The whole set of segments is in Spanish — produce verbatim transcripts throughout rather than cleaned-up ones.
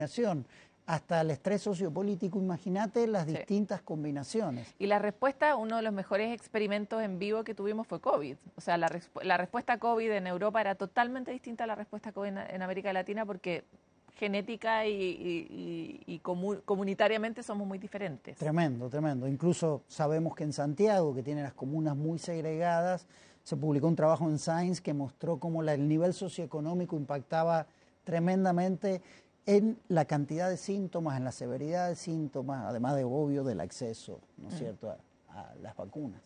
hasta el estrés sociopolítico, imagínate las Sí. distintas combinaciones. Y la respuesta, uno de los mejores experimentos en vivo que tuvimos fue COVID. O sea, la, resp- la respuesta COVID en Europa era totalmente distinta a la respuesta COVID en, en América Latina porque genética y, y- y- y comu- comunitariamente somos muy diferentes. Tremendo, tremendo. Incluso sabemos que en Santiago, que tiene las comunas muy segregadas, se publicó un trabajo en Science que mostró cómo la- el nivel socioeconómico impactaba tremendamente en la cantidad de síntomas, en la severidad de síntomas, además de obvio del acceso, ¿no es Mm. cierto?, a, a las vacunas.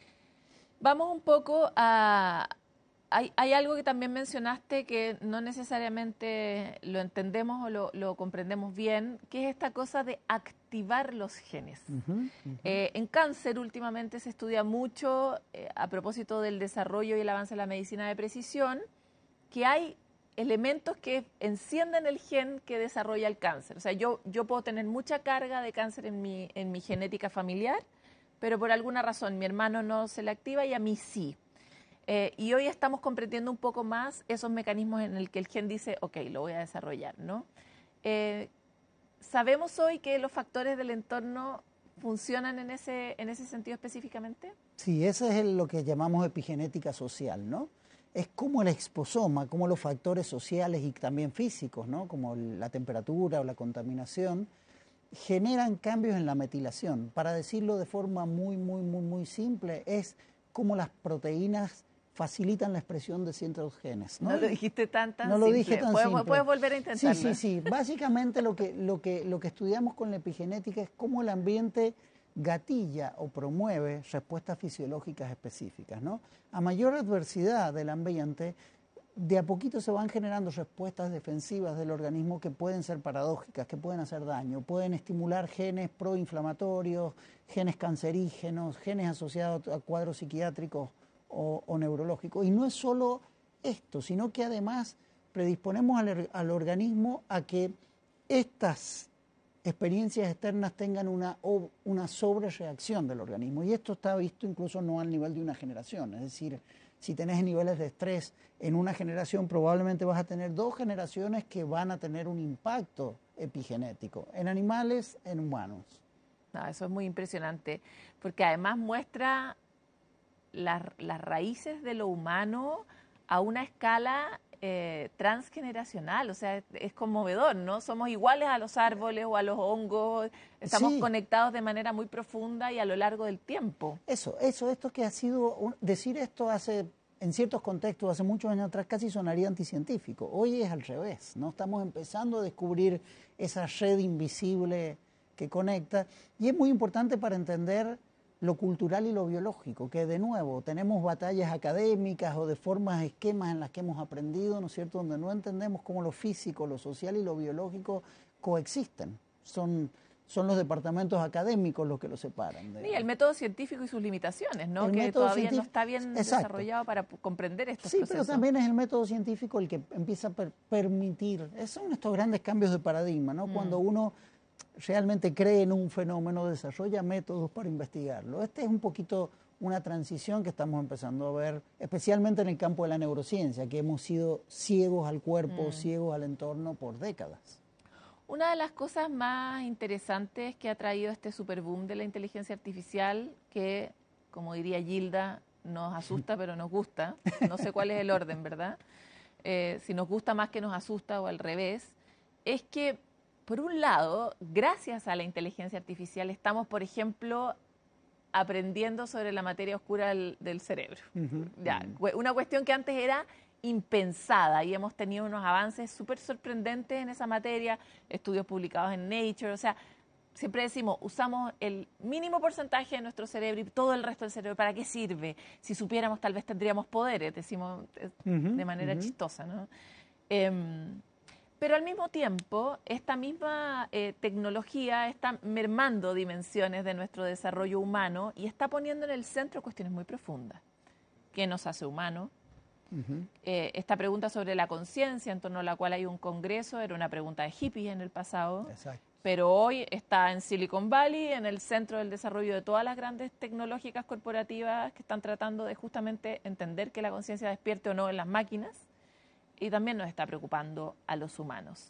Vamos un poco a... Hay, hay algo que también mencionaste que no necesariamente lo entendemos o lo, lo comprendemos bien, que es esta cosa de activar los genes. Ujú, ujú. Eh, en cáncer últimamente se estudia mucho, eh, a propósito del desarrollo y el avance de la medicina de precisión, que hay elementos que encienden el gen que desarrolla el cáncer. O sea, yo, yo puedo tener mucha carga de cáncer en mi, en mi genética familiar, pero por alguna razón mi hermano no se le activa y a mí sí. Eh, y hoy estamos comprendiendo un poco más esos mecanismos en el que el gen dice, ok, lo voy a desarrollar, ¿no? Eh, ¿Sabemos hoy que los factores del entorno funcionan en ese, en ese sentido específicamente? Sí, ese es el- lo que llamamos epigenética social, ¿no? Es como el exposoma, como los factores sociales y también físicos, ¿no?, como la temperatura o la contaminación, generan cambios en la metilación. Para decirlo de forma muy, muy, muy, muy simple, es como las proteínas facilitan la expresión de ciertos genes, ¿no? No lo dijiste tan, tan No lo simple. dije tan ¿Puedes, simple. puedes volver a intentarlo? Sí, sí, sí. Básicamente lo que, lo que, lo que estudiamos con la epigenética es cómo el ambiente gatilla o promueve respuestas fisiológicas específicas, ¿no? A mayor adversidad del ambiente, de a poquito se van generando respuestas defensivas del organismo que pueden ser paradójicas, que pueden hacer daño, pueden estimular genes proinflamatorios, genes cancerígenos, genes asociados a cuadros psiquiátricos o, o neurológicos. Y no es solo esto, sino que además predisponemos al, al organismo a que estas experiencias externas tengan una, una sobrereacción del organismo. Y esto está visto incluso no al nivel de una generación. Es decir, si tenés niveles de estrés en una generación, probablemente vas a tener dos generaciones que van a tener un impacto epigenético, en animales, en humanos. No, eso es muy impresionante, porque además muestra las, las raíces de lo humano a una escala eh, transgeneracional, o sea, es, es conmovedor, ¿no? Somos iguales a los árboles o a los hongos, estamos Sí. conectados de manera muy profunda y a lo largo del tiempo. Eso, eso, esto que ha sido, un- decir esto hace, en ciertos contextos, hace muchos años atrás, casi sonaría anticientífico. Hoy es al revés, ¿no? Estamos empezando a descubrir esa red invisible que conecta, y es muy importante para entender lo cultural y lo biológico, que de nuevo tenemos batallas académicas o de formas, esquemas en las que hemos aprendido, ¿no es cierto?, donde no entendemos cómo lo físico, lo social y lo biológico coexisten. Son, son los departamentos académicos los que los separan. de- Y el método científico y sus limitaciones, ¿no? El Que método todavía no científico- está bien Exacto. desarrollado para p- comprender estos Sí, procesos. pero también es el método científico el que empieza a per- permitir, esos son estos grandes cambios de paradigma, ¿no? Mm. Cuando uno realmente cree en un fenómeno, desarrolla métodos para investigarlo. Este es un poquito una transición que estamos empezando a ver, especialmente en el campo de la neurociencia, que hemos sido ciegos al cuerpo, Mm. ciegos al entorno por décadas. Una de las cosas más interesantes que ha traído este superboom de la inteligencia artificial, que, como diría Gilda, nos asusta pero nos gusta, no sé cuál es el orden, ¿verdad? Eh, si nos gusta más que nos asusta o al revés, es que, por un lado, gracias a la inteligencia artificial estamos, por ejemplo, aprendiendo sobre la materia oscura del, del cerebro. Ujú, Ya, ujú. cu- una cuestión que antes era impensada y hemos tenido unos avances súper sorprendentes en esa materia, estudios publicados en Nature, o sea, siempre decimos, usamos el mínimo porcentaje de nuestro cerebro y todo el resto del cerebro, ¿para qué sirve? Si supiéramos, tal vez tendríamos poderes, decimos eh, Ujú, de manera ujú. chistosa, ¿no? Em, pero al mismo tiempo, esta misma eh, tecnología está mermando dimensiones de nuestro desarrollo humano y está poniendo en el centro cuestiones muy profundas. ¿Qué nos hace humanos? Ujú. Eh, esta pregunta sobre la conciencia, en torno a la cual hay un congreso, era una pregunta de hippies en el pasado, Exacto. pero hoy está en Silicon Valley, en el centro del desarrollo de todas las grandes tecnológicas corporativas que están tratando de justamente entender que la conciencia despierte o no en las máquinas, y también nos está preocupando a los humanos.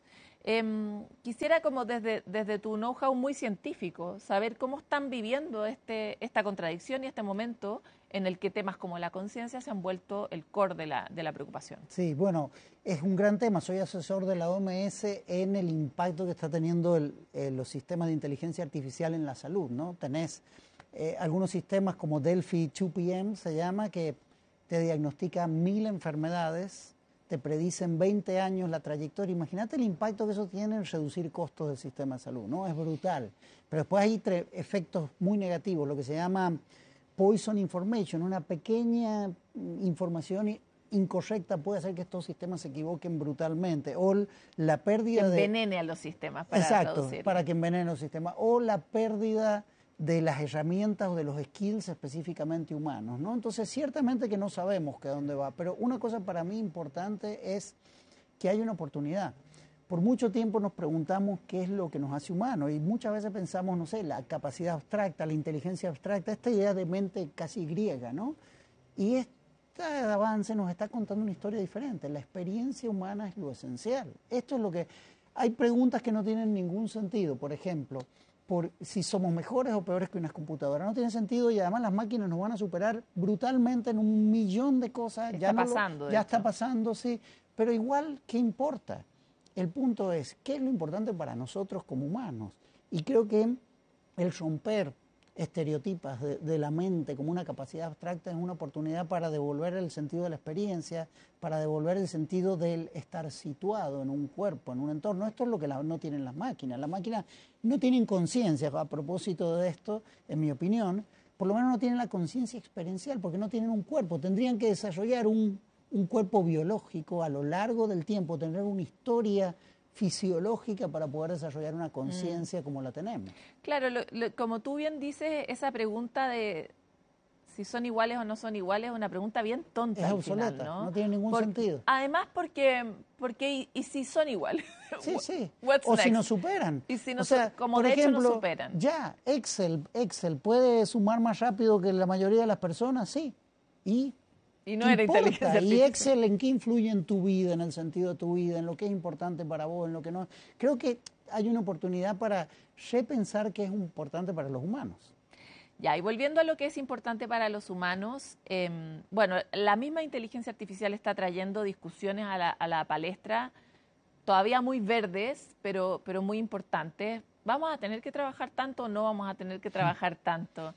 Eh, quisiera, como desde, desde tu know-how muy científico, saber cómo están viviendo este, esta contradicción y este momento en el que temas como la conciencia se han vuelto el core de la, de la preocupación. Sí, bueno, es un gran tema. Soy asesor de la O M S en el impacto que está teniendo el, eh, los sistemas de inteligencia artificial en la salud, ¿no? Tenés eh, algunos sistemas como Delphi dos P M, se llama, que te diagnostica mil enfermedades, te predicen veinte años la trayectoria. Imagínate el impacto que eso tiene en reducir costos del sistema de salud, ¿no? Es brutal. Pero después hay efectos muy negativos, lo que se llama poison information, una pequeña información incorrecta puede hacer que estos sistemas se equivoquen brutalmente. O la pérdida que de... envenene a los sistemas, para Exacto, traducirlo. Para que envenene los sistemas. O la pérdida de las herramientas o de los skills específicamente humanos, ¿no? Entonces, ciertamente que no sabemos que a dónde va, pero una cosa para mí importante es que hay una oportunidad. Por mucho tiempo nos preguntamos qué es lo que nos hace humanos y muchas veces pensamos, no sé, la capacidad abstracta, la inteligencia abstracta, esta idea de mente casi griega, ¿no? Y este avance nos está contando una historia diferente. La experiencia humana es lo esencial. Esto es lo que... Hay preguntas que no tienen ningún sentido, por ejemplo, por si somos mejores o peores que unas computadoras. No tiene sentido y además las máquinas nos van a superar brutalmente en un millón de cosas. Está ya no pasando, lo, de Ya hecho. está pasando, sí. Pero igual, ¿qué importa? El punto es, ¿qué es lo importante para nosotros como humanos? Y creo que el romper estereotipas de, de la mente como una capacidad abstracta es una oportunidad para devolver el sentido de la experiencia, para devolver el sentido del estar situado en un cuerpo, en un entorno. Esto es lo que la, no tienen las máquinas. Las máquinas no tienen conciencia, a propósito de esto, en mi opinión, por lo menos no tienen la conciencia experiencial, porque no tienen un cuerpo. Tendrían que desarrollar un, un cuerpo biológico a lo largo del tiempo, tener una historia fisiológica para poder desarrollar una conciencia mm. como la tenemos. Claro, lo, lo, como tú bien dices, esa pregunta de si son iguales o no son iguales es una pregunta bien tonta. Es al obsoleta, final, ¿no? no tiene ningún Por, sentido. Además, porque, porque y, y si son iguales. Sí, sí. What's o next? si nos superan. Y si nos, o sea, como por de ejemplo, hecho nos superan. Ya, Excel, Excel puede sumar más rápido que la mayoría de las personas, sí. Y Y no era inteligencia artificial. ¿Y Excel en qué influye en tu vida, en el sentido de tu vida, en lo que es importante para vos, en lo que no? Creo que hay una oportunidad para repensar qué es importante para los humanos. Ya, y volviendo a lo que es importante para los humanos, eh, bueno, la misma inteligencia artificial está trayendo discusiones a la, a la palestra, todavía muy verdes, pero, pero muy importantes. ¿Vamos a tener que trabajar tanto o no vamos a tener que trabajar tanto?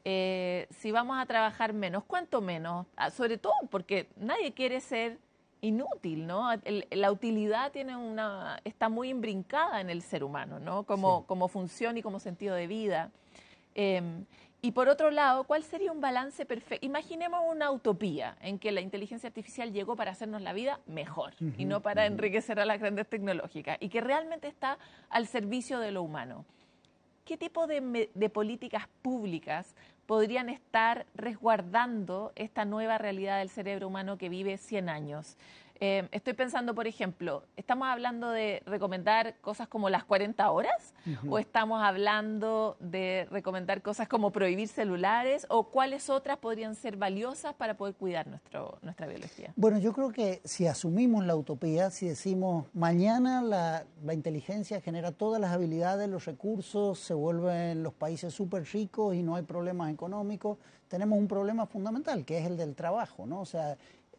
Eh, si vamos a trabajar menos, ¿cuánto menos? Ah, sobre todo porque nadie quiere ser inútil, ¿no? El, la utilidad tiene una, está muy imbrincada en el ser humano, ¿no? Como, sí. como función y como sentido de vida. Eh, y por otro lado, ¿cuál sería un balance perfecto? Imaginemos una utopía en que la inteligencia artificial llegó para hacernos la vida mejor uh-huh, y no para uh-huh. enriquecer a las grandes tecnológicas y que realmente está al servicio de lo humano. ¿Qué tipo de, de políticas públicas podrían estar resguardando esta nueva realidad del cerebro humano que vive cien años? Eh, estoy pensando, por ejemplo, ¿estamos hablando de recomendar cosas como las cuarenta horas? Uh-huh. ¿O estamos hablando de recomendar cosas como prohibir celulares? ¿O cuáles otras podrían ser valiosas para poder cuidar nuestro, nuestra biología? Bueno, yo creo que si asumimos la utopía, si decimos mañana la, la inteligencia genera todas las habilidades, los recursos, se vuelven los países súper ricos y no hay problemas económicos, tenemos un problema fundamental, que es el del trabajo, ¿no? O sea,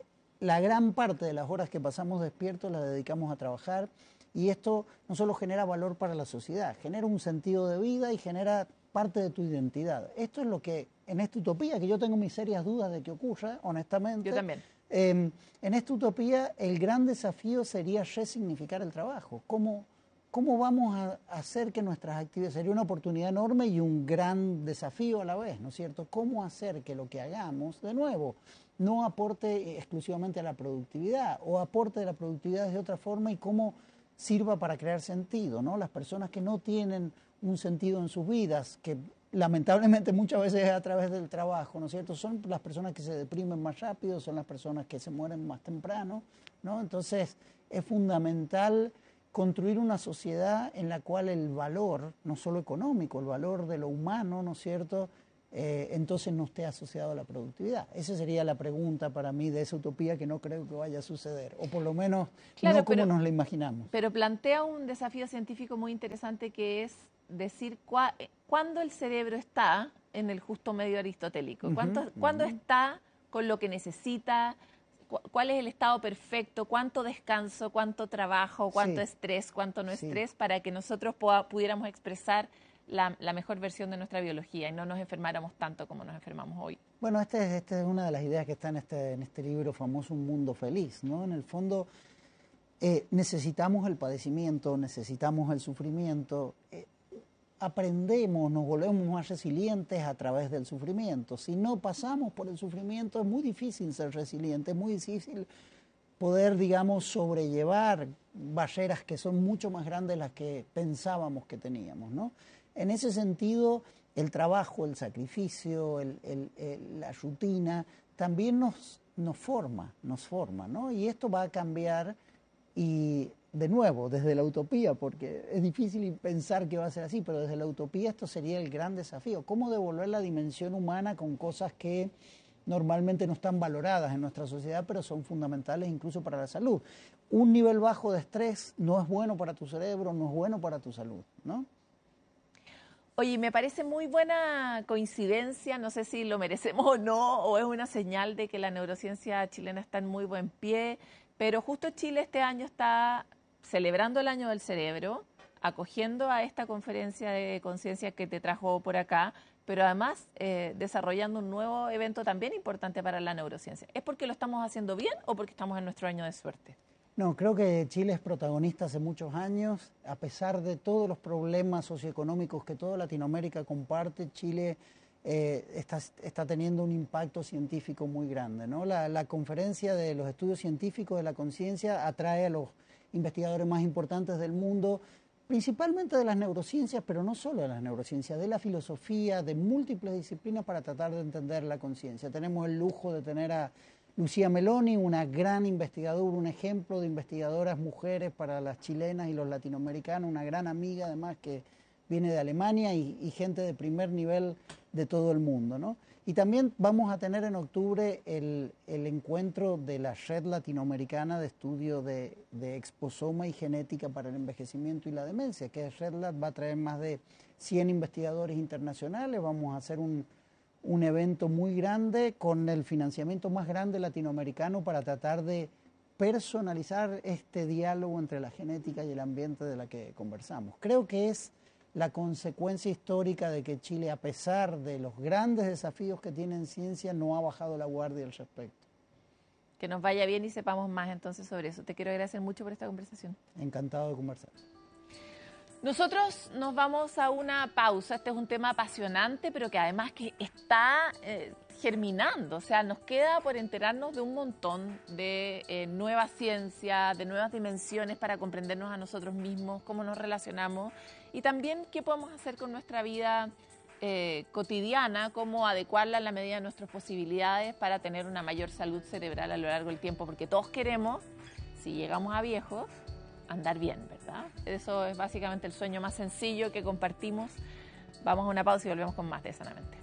la gran parte de las horas que pasamos despiertos las dedicamos a trabajar y esto no solo genera valor para la sociedad, genera un sentido de vida y genera parte de tu identidad. Esto es lo que en esta utopía, que yo tengo mis serias dudas de que ocurra, honestamente. Yo también. Eh, en esta utopía el gran desafío sería resignificar el trabajo. ¿Cómo, cómo vamos a hacer que nuestras actividades, sería una oportunidad enorme y un gran desafío a la vez, ¿no es cierto? ¿Cómo hacer que lo que hagamos, de nuevo, no aporte exclusivamente a la productividad o aporte de la productividad de otra forma y cómo sirva para crear sentido, ¿no? Las personas que no tienen un sentido en sus vidas, que lamentablemente muchas veces es a través del trabajo, ¿no es cierto? Son las personas que se deprimen más rápido, son las personas que se mueren más temprano, ¿no? Entonces es fundamental construir una sociedad en la cual el valor, no solo económico, el valor de lo humano, ¿no es cierto?, eh, entonces no esté asociado a la productividad. Esa sería la pregunta para mí de esa utopía que no creo que vaya a suceder, o por lo menos claro, no como pero, nos la imaginamos. Pero plantea un desafío científico muy interesante que es decir cua, cuándo el cerebro está en el justo medio aristotélico, ¿Cuánto, uh-huh, cuándo uh-huh. está con lo que necesita, cu cuál es el estado perfecto, cuánto descanso, cuánto trabajo, cuánto sí. estrés, cuánto no estrés, sí. para que nosotros pudiéramos expresar La, la mejor versión de nuestra biología y no nos enfermáramos tanto como nos enfermamos hoy. Bueno, esta es, este es una de las ideas que está en este, en este libro famoso, Un Mundo Feliz, ¿no? En el fondo, eh, necesitamos el padecimiento, necesitamos el sufrimiento, eh, aprendemos, nos volvemos más resilientes a través del sufrimiento. Si no pasamos por el sufrimiento, es muy difícil ser resiliente, es muy difícil poder, digamos, sobrellevar barreras que son mucho más grandes de las que pensábamos que teníamos, ¿no? En ese sentido, el trabajo, el sacrificio, el, el, el, la rutina, también nos, nos forma, nos forma, ¿no? Y esto va a cambiar y, de nuevo, desde la utopía, porque es difícil pensar que va a ser así, pero desde la utopía esto sería el gran desafío. ¿Cómo devolver la dimensión humana con cosas que normalmente no están valoradas en nuestra sociedad, pero son fundamentales incluso para la salud? Un nivel bajo de estrés no es bueno para tu cerebro, no es bueno para tu salud, ¿no? Oye, me parece muy buena coincidencia, no sé si lo merecemos o no, o es una señal de que la neurociencia chilena está en muy buen pie, pero justo Chile este año está celebrando el Año del Cerebro, acogiendo a esta conferencia de conciencia que te trajo por acá, pero además eh, desarrollando un nuevo evento también importante para la neurociencia. ¿Es porque lo estamos haciendo bien o porque estamos en nuestro año de suerte? No, creo que Chile es protagonista hace muchos años. A pesar de todos los problemas socioeconómicos que toda Latinoamérica comparte, Chile eh, está, está teniendo un impacto científico muy grande, ¿no? La, la conferencia de los estudios científicos de la conciencia atrae a los investigadores más importantes del mundo, principalmente de las neurociencias, pero no solo de las neurociencias, de la filosofía, de múltiples disciplinas para tratar de entender la conciencia. Tenemos el lujo de tener a Lucía Meloni, una gran investigadora, un ejemplo de investigadoras mujeres para las chilenas y los latinoamericanos, una gran amiga además que viene de Alemania y, y gente de primer nivel de todo el mundo, ¿no? Y también vamos a tener en octubre el, el encuentro de la Red Latinoamericana de Estudio de, de Exposoma y Genética para el Envejecimiento y la Demencia, que RedLat va a traer más de cien investigadores internacionales. Vamos a hacer un, un evento muy grande con el financiamiento más grande latinoamericano para tratar de personalizar este diálogo entre la genética y el ambiente de la que conversamos. Creo que es la consecuencia histórica de que Chile, a pesar de los grandes desafíos que tiene en ciencia, no ha bajado la guardia al respecto. Que nos vaya bien y sepamos más entonces sobre eso. Te quiero agradecer mucho por esta conversación. Encantado de conversar. Nosotros nos vamos a una pausa. Este es un tema apasionante, pero que además que está eh, germinando. O sea, nos queda por enterarnos de un montón de eh, nueva ciencia, de nuevas dimensiones para comprendernos a nosotros mismos, cómo nos relacionamos y también qué podemos hacer con nuestra vida eh, cotidiana, cómo adecuarla a la medida de nuestras posibilidades para tener una mayor salud cerebral a lo largo del tiempo, porque todos queremos, si llegamos a viejos, andar bien, ¿verdad? Eso es básicamente el sueño más sencillo que compartimos. Vamos a una pausa y volvemos con más de Sanamente.